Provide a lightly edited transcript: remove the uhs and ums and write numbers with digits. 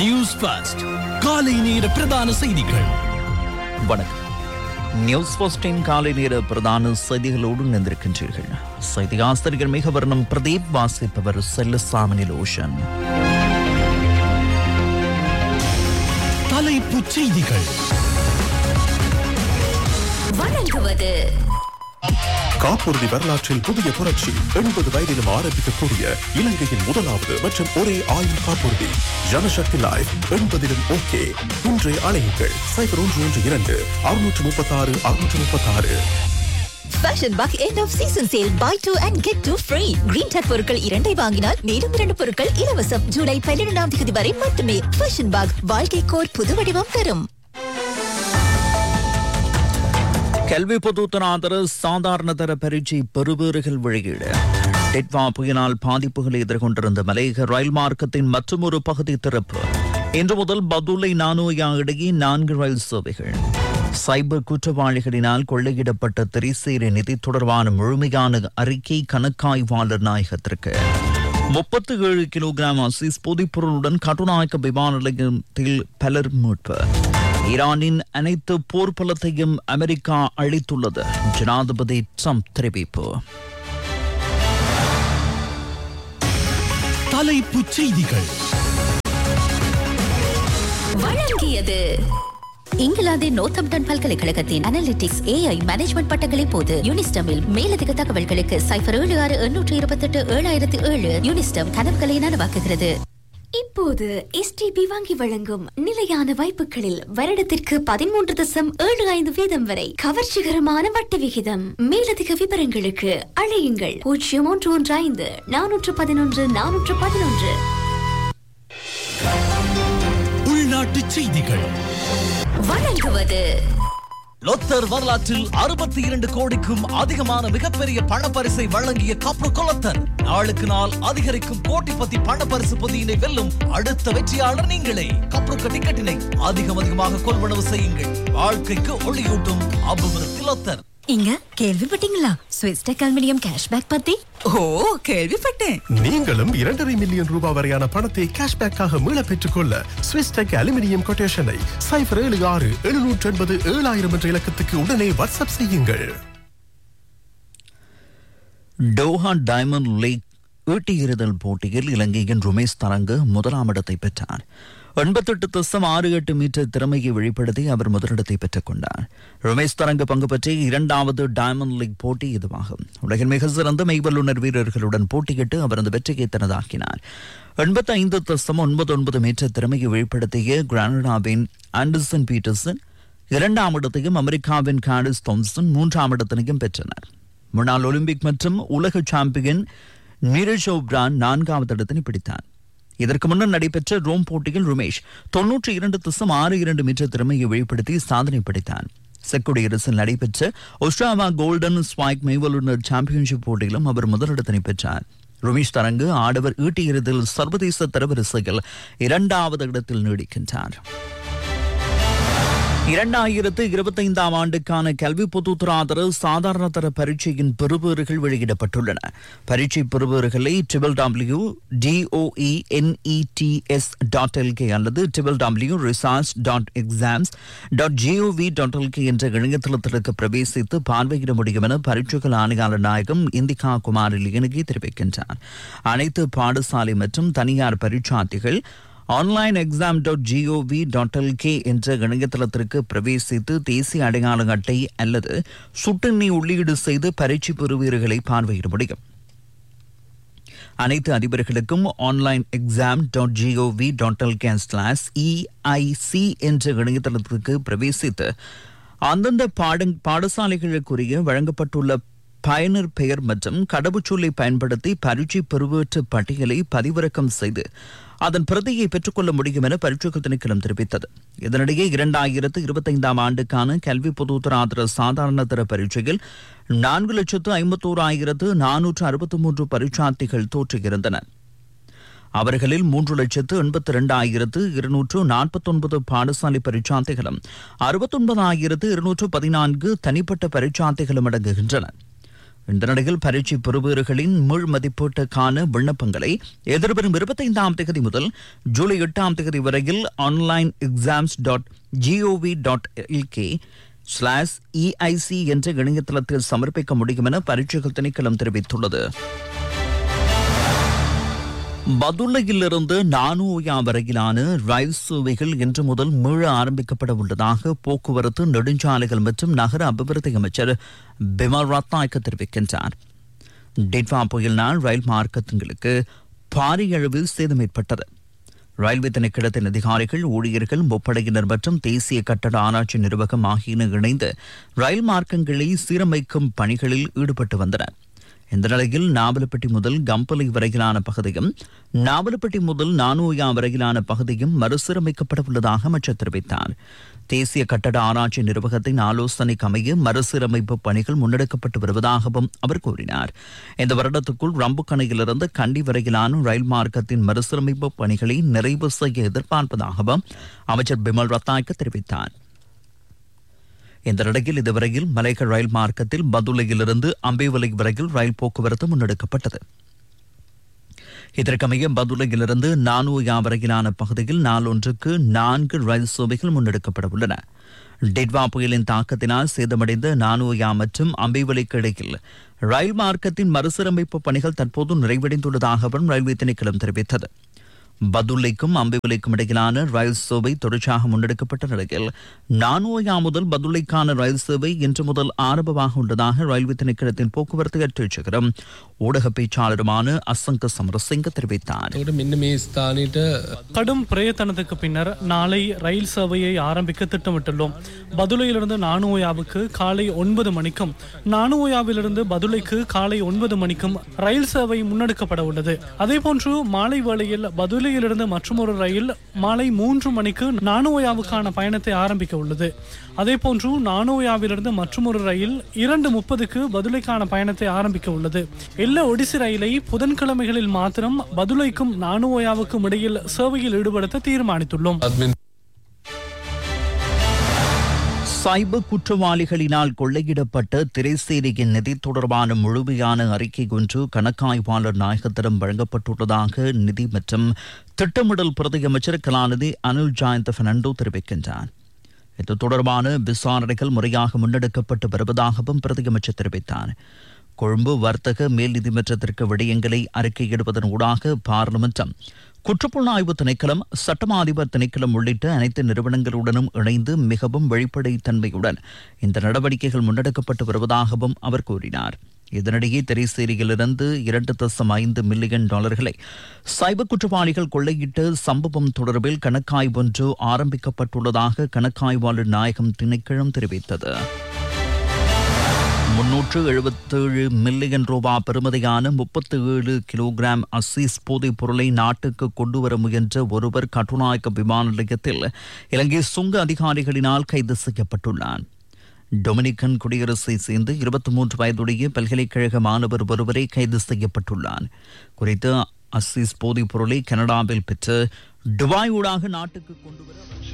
News first காலை நேர பிரதான செய்திகள். வணக்கம். நியூஸ் ஃபர்ஸ்டின் காலை நேர பிரதான செய்திகளோடு இணைந்திருக்கின்றீர்கள். செய்தி ஆசிரியர் மிகவர்ணம் பிரதீப், வாசிப்பவர் செல்லசாமி லோஷன். தலைப்புச் செய்திகள். வணங்குவது காப்புறுதி வரலாற்றில் புதிய புரட்சி. 80 வயதிலும் ஆரம்பிக்கக்கூடிய இலங்கையின் முதலாவது மற்றும் ஒரே ஆயுள் காப்புறுதி ஜனசக்தி லைஃப். 80லும் ஓகே. இன்றே அழையுங்கள் 0112 636 636. Fashion Buck end of season sale, buy 2 and get 2 free. Green Tag பொருட்கள் 2 வாங்கினால் மேலும் 2 பொருட்கள் இலவசம். ஜூலை 12ஆம் தேதி வரை மட்டுமே. Fashion Buck வாழ்க்கைக்கோர் புது வடிவம் தரும். கல்வி பொதுத்தராதர சாதாரண தர பரீட்சை பெறுபேறுகள் வெளியீடு. டெட்வா புயலால் பாதிப்புகளை எதிர்கொண்டிருந்த மலையக ரயில் மார்க்கத்தின் மற்றொரு பகுதி திறப்பு. இன்று முதல் பதுளை நானோயா இடையே 4 ரயில் சேவைகள். சைபர் குற்றவாளிகளினால் கொள்ளையிடப்பட்ட திரிசேரி நிதி தொடர்பான முழுமையான அறிக்கை கணக்காய்வாளர் நாயகத்திற்கு. 37 கிலோகிராம் அசீஸ் போதைப்பொருளுடன் கட்டுநாயக்க விமான நிலையத்தில் பலர் மீட்பு. ஈரானின் அனைத்து போர் பலத்தையும் அமெரிக்கா அளித்துள்ளது, ஜனாதிபதி ட்ரம்ப் தெரிவிப்பு. தலைப்புச் செய்திகள். வழங்கியது இங்கிலாந்தின் நோர்த்தம்ப்டன் பல்கலைக்கழகத்தின் அனலிட்டிக்ஸ் AI மேனேஜ்மெண்ட் பட்டங்களை போது யூனிஸ்டமில் மேலதிக தகவல்களுக்கு 0768287007 யூனிஸ்டம் கனவுகளை நனவாக்குகிறது. இப்போது STB வங்கி வழங்கும் நிலையான வாய்ப்புகளில் வருடத்திற்கு 13.75% வரை கவர்ச்சிகரமான வட்டி விகிதம். மேலதிக விவரங்களுக்கு அழையுங்கள் 0115 411 411. உள்நாட்டுச் செய்திகள். வழங்குவது லொத்தர் வரலாற்றில் 62 கோடிக்கும் அதிகமான மிகப்பெரிய பணப்பரிசை வழங்கிய கப்ரு லொத்தர் நாளுக்கு நாள் அதிகரிக்கும் கோட்டிபதி பணப்பரிசு பொதியினை வெல்லும் அடுத்த வெற்றியாளர் நீங்களே. கப்ரு டிக்கெட்டினை அதிகமாக கொள்வனவு செய்யுங்கள். வாழ்க்கைக்கு ஒளியூட்டும் அபுமிருத்தி லொத்தர். இங்க கேள்விப்பட்டீங்களா ஸ்விஸ் டெக் அலுமினியம் கேஷ்பேக் பத்தி? ஓ, கேள்விப்பட்டேன். நீங்களும் 2.5 மில்லியன் ரூபாய் வரையான பணத்தை கேஷ்பேக்காக மீள பெற்றுக்கொள்ள ஸ்விஸ் டெக் அலுமினியம் கொட்டேஷனை 076 780 7000 என்ற இலக்கத்துக்கு உடனே வாட்ஸ்அப் செய்யுங்கள். டோஹா டைமண்ட் லீக் ஈட்டியெறிதல் போட்டியில் இலங்கையின் ருமேஷ் தரங்கு முதலாம் இடத்தை பெற்றார். 88.68 மீட்டர் திறமையை வெளிப்படுத்தி அவர் முதலிடத்தை பெற்றுக் கொண்டார். ருமேஷ் தரங்கு பங்கு பற்றி 2வது டைமண்ட் லீக் போட்டி இதுவாகும். உலகின் மிக சிறந்த மெய்வல்லுநர் வீரர்களுடன் போட்டியிட்டு அவர் அந்த வெற்றியை தனதாக்கினார். 85.99 மீட்டர் திறமையை வெளிப்படுத்திய கிரானடாவின் ஆண்டர்சன் பீட்டர்சன் 2ஆம் இடத்தையும், அமெரிக்காவின் காடிஸ் தாம்சன் 3ஆம் இடத்தினையும் பெற்றனர். முன்னாள் ஒலிம்பிக் மற்றும் உலக சாம்பியன் நீரஜ் சோப்ரா 4வது இடத்தினை பிடித்தார். இதற்கு முன்னர் நடைபெற்ற ரோம் போட்டியில் ருமேஷ் 92.62 மீட்டர் திறமையை வெளிப்படுத்தி சாதனை படைத்தார். செக் குடியரசில் நடைபெற்ற ஒஸ்ட்ராவா கோல்டன் ஸ்வைக் மெய்வல்லுநர் சாம்பியன்ஷிப் போட்டியிலும் அவர் முதலிடத்தினை பெற்றார். ருமேஷ் தரங்கு ஆடவர் ஈட்டியெறிதல் சர்வதேச தரவரிசையில் 2வது இடத்தில் நீடிக்கின்றார். 2025ஆம் ஆண்டுக்கான கல்வி பொதுத்தராதர சாதாரண தர பரீட்சையின் பெறுபேறுகள் வெளியிடப்பட்டுள்ளன. பரீட்சை பெறுபேறுகளை www.doenets.lk அல்லது www.research.exams.gov.lk என்ற இணையதளத்திற்கு பிரவேசித்து பார்வையிட முடியும் என பரீட்சைகள் ஆணையாளர் நாயகம் இந்திகா குமார் லியனகி தெரிவிக்கின்றார். அனைத்து பாடசாலை மற்றும் தனியார் பரீட்சார்த்திகள் online.exam.gov.lk என்ற இணையதளத்திற்கு பிரவேசித்து தேசிய அடையாள அட்டை அல்லது சுட்டெண்ணை உள்ளீடு செய்து பரீட்சை பெறுவீர்களை பார்வையிட முடியும். அனைத்து அதிபர்களுக்கும் online.exam.gov.lk/EIC என்ற இணையதளத்திற்கு பிரவேசித்து அந்தந்த பாடசாலைகளுக்குரிய வழங்கப்பட்டுள்ள பயனர் பெயர் மற்றும் கடவுச்சொல்லை பயன்படுத்தி பரீட்சை பெறுவேற்று பட்டியலை பதிவிறக்கம் செய்து அதன் பிரதியை பெற்றுக்கொள்ள முடியும் என பரீட்சைகள் திணைக்களம் தெரிவித்தது. இதனிடையே 2025ஆம் ஆண்டுக்கான கல்வி பொதுத்தராதர சாதாரண தர பரீட்சையில் 4,51,463 பரீட்சார்த்திகள் தோற்றியிருந்தனர். அவர்களில் 3,82,249 பாடசாலை பரீட்சார்த்திகளும் 69,214 தனிப்பட்ட பரீட்சார்த்திகளும் அடங்குகின்றனர். இந்த நிலையில் பரீட்சை பெறுபவர்களின் முழு மதிப்பீட்டுக்கான விண்ணப்பங்களை எதிர்வரும் 25ஆம் தேதி முதல் ஜூலை 8ஆம் தேதி வரையில் onlineexams.gov.lk/EIC என்ற இணையதளத்தில் சமர்ப்பிக்க முடியும் என பரீட்சைகள் திணைக்களம் தெரிவித்துள்ளது. பதுளையிலிருந்து நானோயா வரையிலான ரயில் சேவைகள் இன்று முதல் மீள ஆரம்பிக்கப்பட உள்ளதாக போக்குவரத்து நெடுஞ்சாலைகள் மற்றும் நகர அபிவிருத்தி அமைச்சர் பிமல் ரத்நாயக்க தெரிவிக்கின்றார். டிட்வா புயலினால் ரயில் மார்க்கங்களுக்கு பாரிய அளவில் சேதம் ஏற்பட்டது. ரயில்வே திணைக்களத்தின் அதிகாரிகள், ஊழியர்கள், முப்படையினர் மற்றும் தேசிய கட்டட ஆராய்ச்சி நிர்வாகம் ஆகியன இணைந்து ரயில் மார்க்கங்களை சீரமைக்கும் பணிகளில் ஈடுபட்டு வந்தனர். இந்த நிலையில் நாவலப்பட்டி முதல் கம்பளை வரையிலான பகுதியும் நாவலப்பட்டி முதல் நானோயா வரையிலான பகுதியும் மறுசீரமைக்கப்பட உள்ளதாக அமைச்சர் தெரிவித்தார். தேசிய கட்டட ஆராய்ச்சி நிர்வாகத்தின் ஆலோசனைக்கு அமைய மறுசீரமைப்பு பணிகள் முன்னெடுக்கப்பட்டு வருவதாகவும் அவர் கூறினார். இந்த வருடத்துக்குள் ரம்புக்கணையிலிருந்து கண்டி வரையிலான ரயில் மார்க்கத்தின் மறுசீரமைப்பு பணிகளை நிறைவு செய்ய எதிர்பார்ப்பதாகவும் அமைச்சர் பிமல் ரத்நாயக்க தெரிவித்தார். இந்த நிலையில் இதுவரையில் மலைகள் ரயில் மார்க்கத்தில் பதுளையிலிருந்து அம்பேவலை வரையில் ரயில் போக்குவரத்து முன்னெடுக்கப்பட்டது. இதற்கமைய பதுளையிலிருந்து நானோயா வரையிலான பகுதியில் நாளொன்றுக்கு 4 ரயில் சேவைகள் முன்னெடுக்கப்பட உள்ளன. டிட்வா புயலின் தாக்கத்தினால் சேதமடைந்த நானோயா மற்றும் அம்பேவலைக்கு இடையில் ரயில் மார்க்கத்தின் மறுசீரமைப்பு பணிகள் தற்போது நிறைவடைந்துள்ளதாகவும் ரயில்வே திணைக்களம் தெரிவித்தது. பதுளைக்கும் அம்பேவலைக்கும் இடையிலான ரயில் சேவை தொடர்ச்சியாக முன்னெடுக்கப்பட்ட நிலையில் நானோயா முதல் பதுளைக்கான ரயில் சேவை இன்று முதல் ஆரம்பமாக உள்ளதாக ரயில்வே திணைக்களத்தின் போக்குவரத்து அலுவலரும் ஊடக பேச்சாளருமான அசங்க சமரசிங்க தெரிவித்தார். கடும் பிரயத்தனத்துக்கு பின்னர் நாளை ரயில் சேவையை ஆரம்பிக்க திட்டமிட்டுள்ளோம். பதுளையிலிருந்து நானோயாவுக்கு காலை 9 மணிக்கும் நானோயாவிலிருந்து பதுளைக்கு காலை 9 மணிக்கும் ரயில் சேவை முன்னெடுக்கப்பட உள்ளது. அதேபோன்று மாலை வேளையில் பதுளையிலிருந்து மற்றொரு ரயில் மாலை 3 மணிக்கு நானோயாவுக்கான பயணத்தை ஆரம்பிக்க உள்ளது. அதேபோன்று நானோயாவிலிருந்து மற்றொரு ரயில் 2:30க்கு பதுளைக்கான பயணத்தை ஆரம்பிக்க உள்ளது. எல்லா ஒடிசி ரயிலை புதன்கிழமைகளில் மாத்திரம் பதுளைக்கும் நானோயாவுக்கும் இடையில் சேவையில் ஈடுபடுத்த தீர்மானித்துள்ளோம். சைபர் குற்றவாளிகளினால் கொள்ளையிடப்பட்ட திரைசேரியின் நிதி தொடர்பான முழுமையான அறிக்கை ஒன்று கணக்காய்வாளர் நாயகத்திடம் வழங்கப்பட்டுள்ளதாக நிதி மற்றும் திட்டமிடல் பிரதி அமைச்சர் கலாநிதி அனில் ஜாயந்த் பெர்னாண்டோ தெரிவிக்கின்றார். இது தொடர்பான விசாரணைகள் முறையாக முன்னெடுக்கப்பட்டு வருவதாகவும் பிரதி அமைச்சர் தெரிவித்தார். கொழும்பு வர்த்தக மேல் நீதிமன்றத்திற்கு விடயங்களை அறிக்கையிடுவதன் ஊடாக பார்லிமென்றம், குற்றப்புலனாய்வு திணைக்களம், சட்டமா அதிபர் திணைக்களம் உள்ளிட்ட அனைத்து நிறுவனங்களுடனும் இணைந்து மிகவும் வெளிப்படைத்தன்மையுடன் இந்த நடவடிக்கைகள் முன்னெடுக்கப்பட்டு வருவதாகவும் அவர் கூறினார். இதனிடையே திரைசேரியிலிருந்து $2.5 மில்லியன் சைபர் குற்றவாளிகள் கொள்ளையிட்ட சம்பவம் தொடர்பில் கணக்காய்வு ஒன்று ஆரம்பிக்கப்பட்டுள்ளதாக கணக்காய்வாளர் நாயகம் திணைக்களம் தெரிவித்தது. 377 மில்லியன் ரூபாய் பெறுமதியான 37 கிலோகிராம் அசீஸ் போதைப் பொருளை நாட்டுக்கு கொண்டுவர முயன்ற ஒருவர் கட்டுநாயக்க விமான நிலையத்தில் இலங்கை சுங்க அதிகாரிகளினால் கைது செய்யப்பட்டுள்ளார். டொமினிக்கன் குடியரசை சேர்ந்து 23 வயதுடைய பல்கலைக்கழக மாணவர் ஒருவரை கைது செய்யப்பட்டுள்ளார். குறித்த அசீஸ் போதைப் பொருளை கனடாவில் பெற்று துபாய் ஊடாக நாட்டுக்கு கொண்டுவர